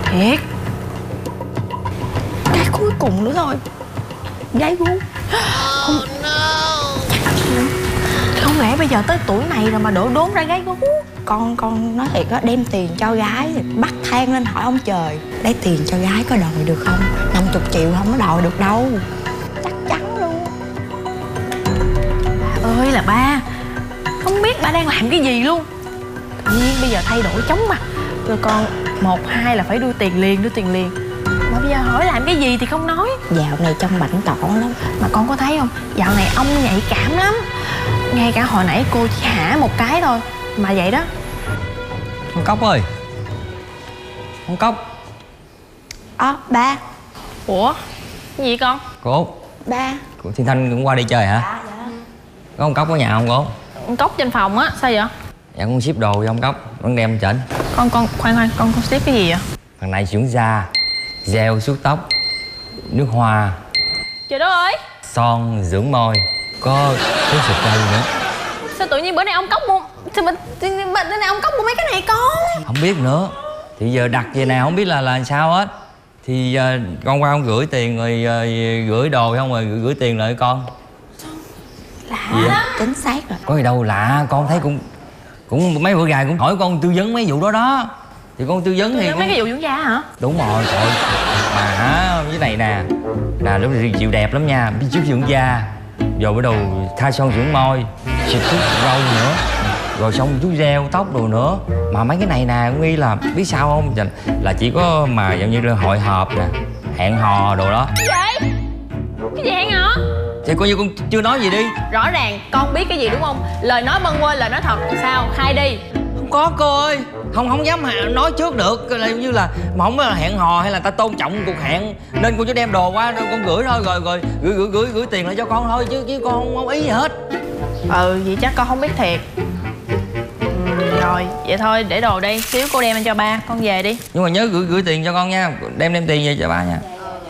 Thiệt. Cái cuối cùng nữa thôi. Gái gú. Không. Không lẽ bây giờ tới tuổi này rồi mà đốn ra gái gú? Con nói thiệt á, đem tiền cho gái bắt than lên hỏi ông trời. Lấy tiền cho gái có đòi được không? 50 triệu không có đòi được đâu. Chắc chắn luôn. Bà ơi là ba, không biết ba đang làm cái gì luôn. Tự nhiên bây giờ thay đổi chóng mặt, rồi còn 1, 2 là phải đưa tiền liền. Mà bây giờ hỏi làm cái gì thì không nói. Dạo này trong bảnh tỏn lắm. Mà con có thấy không, dạo này ông nhạy cảm lắm. Ngay cả hồi nãy cô chỉ hả một cái thôi mà vậy đó. Con Cóc ơi. Con Cóc. Ba. Ủa, cái gì con? Cô Ba. Cô Thiên Thanh cũng qua đi chơi hả? Dạ. Có con Cóc ở nhà không cô? Con Cóc trên phòng á, sao vậy? Dạ con ship đồ cho ông Cóc, vẫn đem chỉnh. Con khoan, con ship cái gì vậy? Thằng này dưỡng da, gel suốt tóc, nước hoa, Trời đất ơi, son dưỡng môi, có thuốc xịt cây nữa. sao tự nhiên bữa nay ông Cóc mua, sao bữa nay ông Cóc mua mấy cái này con? Không biết nữa. Thì giờ đặt về nào không biết là sao hết. Thì con qua con gửi tiền rồi gửi đồ xong rồi gửi tiền lại con. Lạ lắm. Chính xác rồi. Có gì đâu lạ, con thấy cũng mấy bữa gài cũng hỏi con tư vấn mấy vụ đó đó. Thì con tư vấn thì Mấy cái vụ dưỡng da hả? đúng rồi, trời. Mà hả, cái này nè lúc này chịu đẹp lắm nha, biết trước dưỡng da, rồi bắt đầu thay son dưỡng môi, xịt thuốc râu nữa, rồi xong thuốc gel tóc đồ nữa. Mà mấy cái này nè cũng nghi là biết sao không, là chỉ có mà dạng như là hội họp nè, hẹn hò đồ đó. Cái gì? Cái gì hẹn hò? Thì coi như con chưa nói gì đi. Rõ ràng con biết cái gì đúng không? Lời nói bâng quơ, lời nói thật. Sao? Khai đi. Không có cô ơi, không dám nói trước được, là như là mà không là hẹn hò hay là ta tôn trọng cuộc hẹn nên cô chỉ đem đồ qua con gửi thôi, rồi gửi tiền lại cho con thôi, chứ con không ý gì hết. Vậy chắc con không biết thiệt. Rồi vậy thôi, để đồ đây, xíu cô đem anh cho ba, con về đi. Nhưng mà nhớ gửi tiền cho con nha, đem tiền về cho ba nha.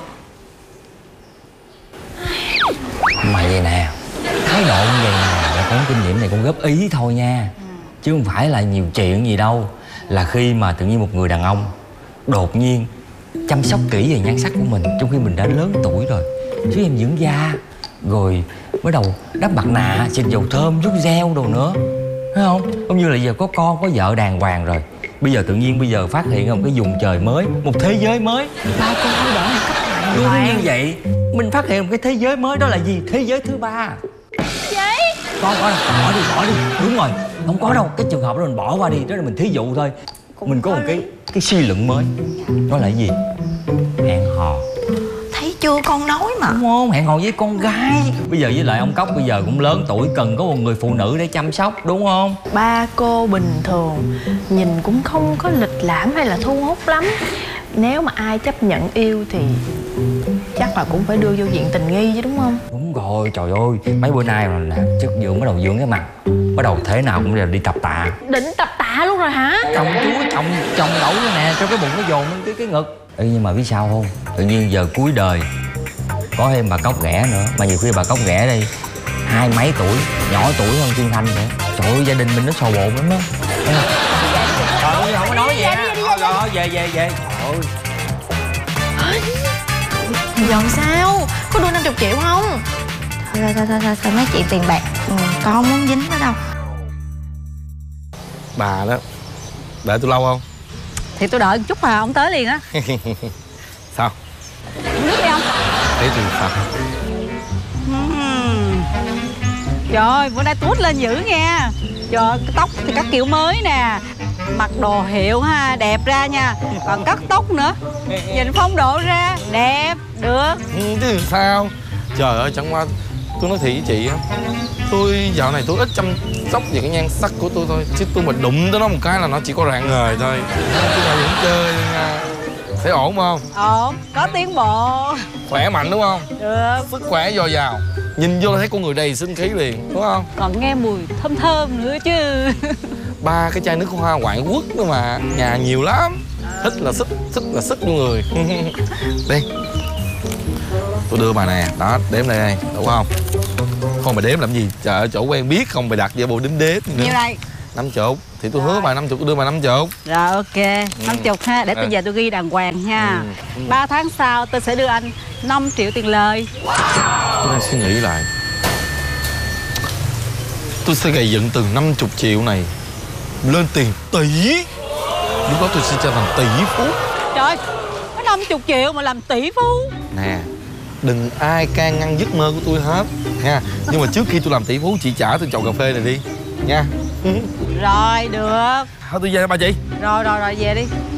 Mà vậy nè, thái độ như vậy nè là con kinh nghiệm này con góp ý thôi nha, chứ không phải là nhiều chuyện gì đâu. Là khi mà tự nhiên một người đàn ông đột nhiên chăm sóc kỹ về nhan sắc của mình trong khi mình đã lớn tuổi rồi, chứ em dưỡng da, rồi bắt đầu đắp mặt nạ, xịt dầu thơm, vuốt gel đồ nữa, thấy không? Cũng như là giờ có con có vợ đàng hoàng rồi, bây giờ tự nhiên bây giờ phát hiện một cái vùng trời mới, một thế giới mới. Ba cô thay đổi một cách hoàn Đúng toàn. như vậy, mình phát hiện một cái thế giới mới, đó là gì? Thế giới thứ ba. Vậy? Con bỏ đi. Đúng rồi, không có đâu, cái trường hợp đó mình bỏ qua đi, đó là mình thí dụ thôi. Mình có một cái suy luận mới, đó là cái gì? Hẹn hò. Thấy chưa, con nói mà. Đúng không? Hẹn hò với con gái. Bây giờ với lại ông Cóc bây giờ cũng lớn tuổi, cần có một người phụ nữ để chăm sóc, đúng không? Ba cô bình thường, nhìn cũng không có lịch lãm hay là thu hút lắm. Nếu mà ai chấp nhận yêu thì chắc là cũng phải đưa vô viện tình nghi chứ, đúng không? Đúng rồi, trời ơi, mấy bữa nay là chất dưỡng, bắt đầu dưỡng cái mặt, bắt đầu thế nào cũng đều đi tập tạ. Định tập tạ luôn rồi hả? Trồng chuối, trồng đậu nữa nè, cho cái bụng nó dồn lên cái ngực. Nhưng mà biết sao không, tự nhiên giờ cuối đời có thêm bà Cóc ghẻ nữa. Mà nhiều khi bà Cóc ghẻ đây 20 mấy tuổi, nhỏ tuổi hơn Thiên Thanh nữa. Trời ơi, gia đình mình nó xò bồn lắm á. Trời ơi, không có nói gì á. Rồi, về. Trời ơi. Giờ sao? Có đưa 50 triệu không? Thôi mấy chuyện tiền bạc con không muốn dính nó đâu. Bà đó, đợi tôi lâu không? Thì tôi đợi một chút mà ông tới liền á. Sao? Nước đi ông. Thấy tôi sao? Trời, bữa nay tuốt lên dữ nha. Trời, cái tóc thì cắt kiểu mới nè, mặc đồ hiệu ha, đẹp ra nha. Còn cắt tóc nữa, nhìn phong độ ra, đẹp, được. Chứ sao? Trời ơi, chẳng qua tôi nói thiệt với chị á, tôi dạo này tôi ít chăm sóc về cái nhan sắc của tôi thôi, chứ tôi mà đụng tới nó một cái là nó chỉ có rạng ngời thôi. Chứ mà vẫn chơi nha. Thấy ổn không? Ổn, có tiến bộ. Khỏe mạnh đúng không? Được. Sức khỏe dồi dào, nhìn vô là thấy con người đầy sinh khí liền, đúng không? Còn nghe mùi thơm thơm nữa chứ. 3 cái chai nước hoa ngoại quốc nữa mà, nhà nhiều lắm. Thích là sức vô người. Đi, tôi đưa bà nè, đó, đếm đây, đủ không? Không, mày đếm làm gì? Trời ơi, chỗ quen biết không, mày đặt về bộ đếm đếm nữa. Nhiêu đây? 50. thì tôi hứa bà 50, tôi đưa bà 50. Rồi ok, 50 ha, để tôi về tôi ghi đàng hoàng nha. 3 tháng sau tôi sẽ đưa anh 5 triệu tiền lời. Tôi đang suy nghĩ lại. Tôi sẽ gầy dựng từ 50 triệu này lên tiền tỷ. Lúc đó tôi sẽ trở thành tỷ phú. Trời, có 50 triệu mà làm tỷ phú. Nè, đừng ai can ngăn giấc mơ của tôi hết nha. Nhưng mà trước khi tôi làm tỷ phú, chị trả tôi chầu cà phê này đi nha. Rồi, được. Thôi tôi về bà chị. Rồi, về đi.